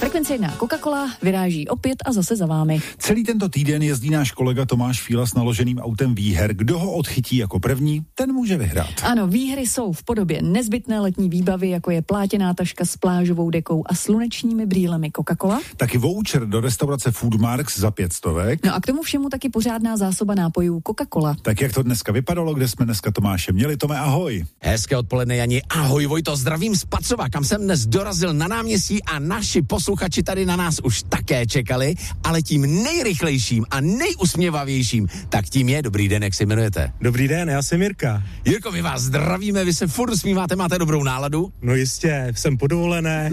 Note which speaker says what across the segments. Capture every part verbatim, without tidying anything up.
Speaker 1: Frekvence jedna Coca-Cola vyráží opět a zase za vámi.
Speaker 2: Celý tento týden jezdí náš kolega Tomáš Fíla s naloženým autem výher. Kdo ho odchytí jako první, ten může vyhrát.
Speaker 1: Ano, výhry jsou v podobě nezbytné letní výbavy, jako je plátěná taška s plážovou dekou a slunečními brýlemi Coca-Cola.
Speaker 2: Taky voucher do restaurace Foodmarks za pět stovek.
Speaker 1: No a k tomu všemu taky pořádná zásoba nápojů Coca-Cola.
Speaker 2: Tak jak to dneska vypadalo, kde jsme dneska Tomáše měli? Tome, ahoj.
Speaker 3: Hezké odpoledne, Jani. Ahoj, Vojto, zdravím z Pacova, kam jsem dnes dorazil na náměstí a naši posluchači tady na nás už také čekali, ale tím nejrychlejším a nejusměvavějším, tak tím je, dobrý den, jak se jmenujete?
Speaker 4: Dobrý den, já jsem Jirka.
Speaker 3: Jirko, my vás zdravíme, vy se furt usmíváte, máte dobrou náladu?
Speaker 4: No jistě, jsem po dovolené.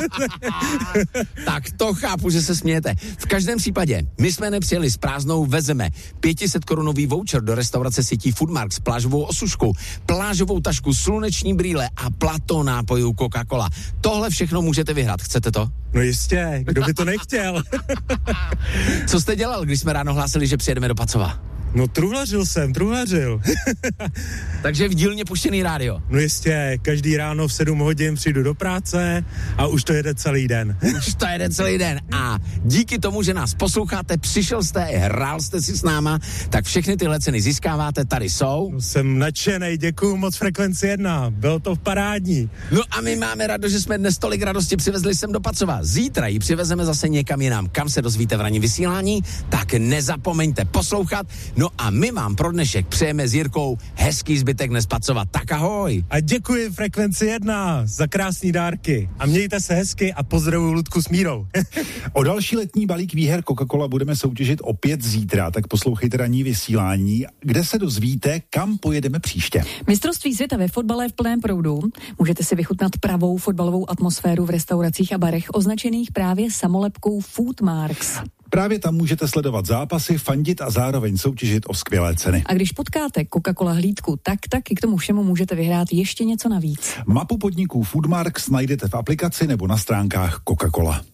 Speaker 3: Tak to chápu, že se smějete. V každém případě, my jsme nepřijeli s prázdnou, vezeme pět set korunový voucher do restaurace sítí Foodmarks, plážovou osušku, plážovou tašku, sluneční brýle a plato nápojů Coca-Cola. Tohle všechno můžete vyhrát, chcete to?
Speaker 4: No jistě, kdo by to nechtěl?
Speaker 3: Co jste dělal, když jsme ráno hlásili, že přijedeme do Pacova?
Speaker 4: No truhlařil jsem, truhlařil.
Speaker 3: Takže v dílně puštěný rádio.
Speaker 4: No jistě, každý ráno v sedm hodin přijdu do práce a už to jede celý den.
Speaker 3: Už to jede celý den a díky tomu, že nás posloucháte, přišel jste, hrál jste si s náma, tak všechny tyhle ceny získáváte, tady jsou.
Speaker 4: No, jsem nadšenej, děkuju moc Frekvenci jedna, bylo to v parádní.
Speaker 3: No a my máme radost, že jsme dnes tolik radosti přivezli sem do Pacova. Zítra ji přivezeme zase někam jinam, kam se dozvíte v ranním vysílání, tak nezapomeňte poslouchat. No a my vám pro dnešek přejeme s Jirkou hezký zbytek dnes Pacova. Tak ahoj.
Speaker 4: A děkuji Frekvenci jedna za krásný dárky. A mějte se hezky a pozdravuju Ludku s Mírou.
Speaker 2: O další letní balík výher Coca-Cola budeme soutěžit opět zítra, tak poslouchejte ranní vysílání, kde se dozvíte, kam pojedeme příště.
Speaker 1: Mistrovství světa ve fotbale v plném proudu. Můžete si vychutnat pravou fotbalovou atmosféru v restauracích a barech označených právě samolepkou Foodmarks.
Speaker 2: Právě tam můžete sledovat zápasy, fandit a zároveň soutěžit o skvělé ceny.
Speaker 1: A když potkáte Coca-Cola hlídku, tak taky k tomu všemu můžete vyhrát ještě něco navíc.
Speaker 2: Mapu podniků Foodmarks najdete v aplikaci nebo na stránkách Coca-Cola.